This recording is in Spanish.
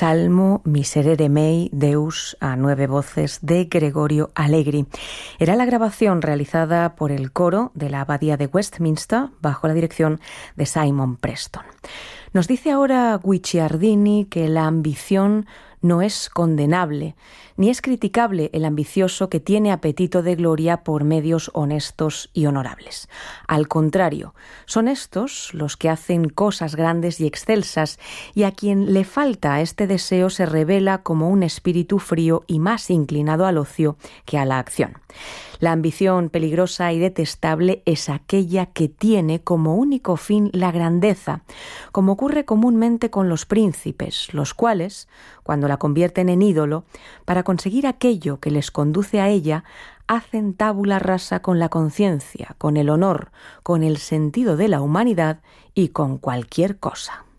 Salmo Miserere mei Deus a 9 voces de Gregorio Allegri. Era la grabación realizada por el coro de la Abadía de Westminster bajo la dirección de Simon Preston. Nos dice ahora Guicciardini que la ambición no es condenable, ni es criticable el ambicioso que tiene apetito de gloria por medios honestos y honorables. Al contrario, son estos los que hacen cosas grandes y excelsas, y a quien le falta este deseo se revela como un espíritu frío y más inclinado al ocio que a la acción. La ambición peligrosa y detestable es aquella que tiene como único fin la grandeza, como ocurre comúnmente con los príncipes, los cuales, cuando la convierten en ídolo, para conseguir aquello que les conduce a ella, hacen tabula rasa con la conciencia, con el honor, con el sentido de la humanidad y con cualquier cosa.